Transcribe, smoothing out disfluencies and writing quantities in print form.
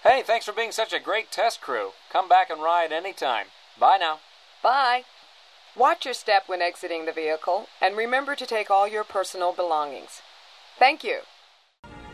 Hey, thanks for being such a great test crew. Come back and ride anytime. Bye now. Bye. Watch your step when exiting the vehicle, and remember to take all your personal belongings. Thank you.